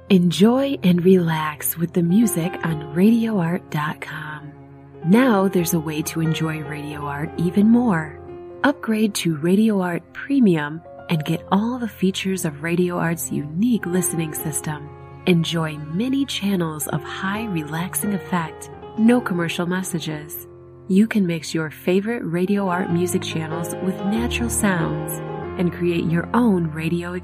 Enjoy and relax with the music on RadioArt.com. Now there's a way to enjoy Radio Art even more. Upgrade to Radio Art Premium and get all the features of Radio Art's unique listening system. Enjoy many channels of high relaxing effect, no commercial messages. You can mix your favorite Radio Art music channels with natural sounds and create your own radio